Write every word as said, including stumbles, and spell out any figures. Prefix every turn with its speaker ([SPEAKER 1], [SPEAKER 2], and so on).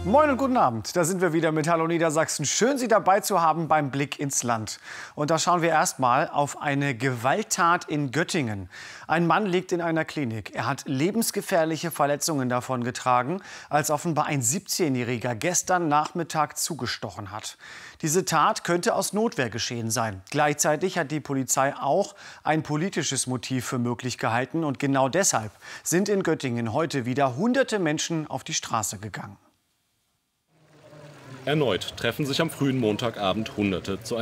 [SPEAKER 1] Moin und guten Abend, da sind wir wieder mit Hallo Niedersachsen. Schön, Sie dabei zu haben beim Blick ins Land. Und da schauen wir erst mal auf eine Gewalttat in Göttingen. Ein Mann liegt in einer Klinik. Er hat lebensgefährliche Verletzungen davongetragen, als offenbar ein siebzehnjähriger gestern Nachmittag zugestochen hat. Diese Tat könnte aus Notwehr geschehen sein. Gleichzeitig hat die Polizei auch ein politisches Motiv für möglich gehalten. Und genau deshalb sind in Göttingen heute wieder hunderte Menschen auf die Straße gegangen.
[SPEAKER 2] Erneut treffen sich am frühen Montagabend Hunderte zu